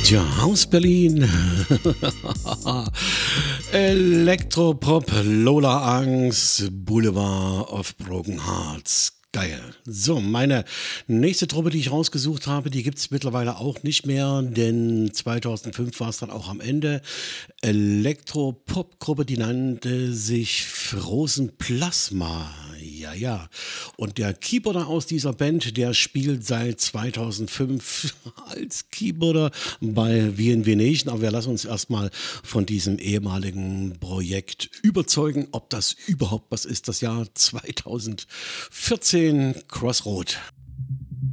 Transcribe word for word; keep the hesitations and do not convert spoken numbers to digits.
Tja, aus Berlin. Elektropop, Lola Angst, Boulevard of Broken Hearts. Geil. So, meine nächste Truppe, die ich rausgesucht habe, die gibt es mittlerweile auch nicht mehr, denn zweitausendfünf war es dann auch am Ende. Elektropop-Gruppe, die nannte sich Frozen Plasma. Ja, ja. Und der Keyboarder aus dieser Band, der spielt seit zweitausendfünf als Keyboarder bei V N V Nation. Aber wir lassen uns erstmal von diesem ehemaligen Projekt überzeugen, ob das überhaupt was ist. Das Jahr zweitausendvierzehn, Crossroad.